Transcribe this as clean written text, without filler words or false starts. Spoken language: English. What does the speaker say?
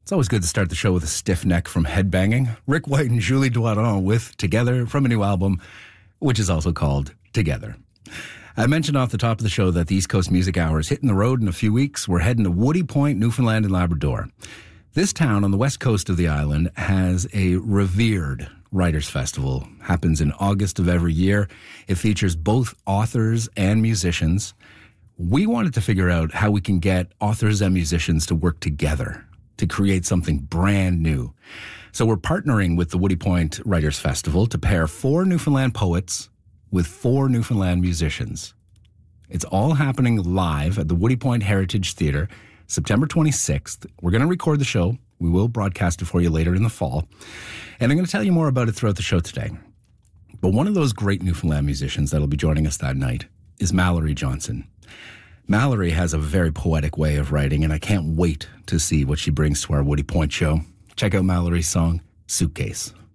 It's always good to start the show with a stiff neck from headbanging. Rick White and Julie Doiron with Together from a new album, which is also called Together. I mentioned off the top of the show that the East Coast Music Hour is hitting the road in a few weeks. We're heading to Woody Point, Newfoundland and Labrador. This town on the west coast of the island has a revered writers' festival. Happens in August of every year. It features both authors and musicians. We wanted to figure out how we can get authors and musicians to work together to create something brand new. So we're partnering with the Woody Point Writers Festival to pair 4 Newfoundland poets with 4 Newfoundland musicians. It's all happening live at the Woody Point Heritage Theatre, September 26th. We're going to record the show. We will broadcast it for you later in the fall. And I'm going to tell you more about it throughout the show today. But one of those great Newfoundland musicians that'll be joining us that night is Mallory Johnson. Mallory has a very poetic way of writing, and I can't wait to see what she brings to our Woody Point show. Check out Mallory's song, Suitcase.